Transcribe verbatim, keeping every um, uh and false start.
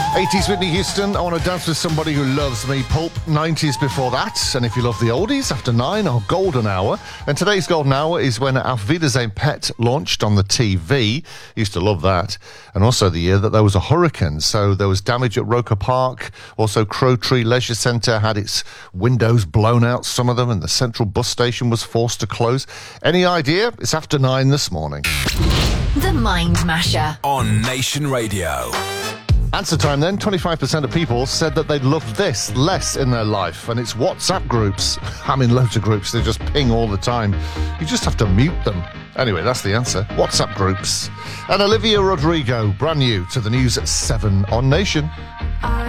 eighties Whitney Houston, I Want to Dance with Somebody Who Loves Me. Pulp, nineties before that. And if you love the oldies, after nine, our Golden Hour. And today's Golden Hour is when Auf Wiedersehen Pet launched on the T V. Used to love that. And also the year that there was a hurricane. So there was damage at Roker Park. Also Crow Tree Leisure Centre had its windows blown out, some of them, and the central bus station was forced to close. Any idea? It's after nine this morning. The Mind Masher on Nation Radio. Answer time then. twenty-five percent of people said that they'd love this less in their life, and it's WhatsApp groups. I'm in loads of groups. They just ping all the time. You just have to mute them. Anyway, that's the answer. WhatsApp groups. And Olivia Rodrigo, brand new to the news at seven on Nation. I